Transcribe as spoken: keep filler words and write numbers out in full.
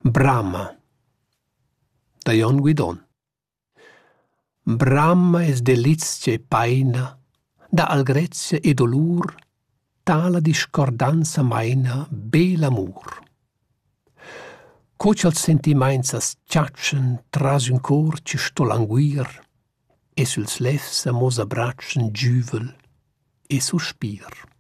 Brama, da Jon Guidon. Brama es delizia e paina, da algrezia e dolur, tala discordanza maina bel amur. Coch als sentiments as ciaccian tras un cor ci sto languir, e suls lefs amos abbraccian giuvel e suspir.